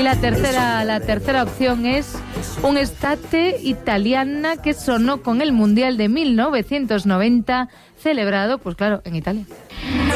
la tercera opción es un estate italiana que sonó con el Mundial de 1990, celebrado, pues claro, en Italia.